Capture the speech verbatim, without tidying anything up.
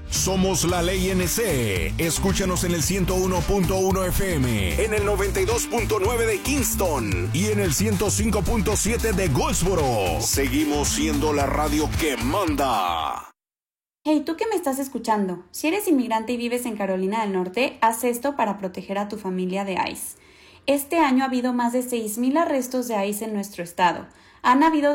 Somos la Ley N C. Escúchanos en el ciento uno punto uno F M, en el noventa y dos punto nueve de Kingston y en el ciento cinco punto siete de Goldsboro. Seguimos siendo la radio que manda. Hey, tú que me estás escuchando, si eres inmigrante y vives en Carolina del Norte, haz esto para proteger a tu familia de ICE. Este año ha habido más de seis mil arrestos de ICE en nuestro estado. Han habido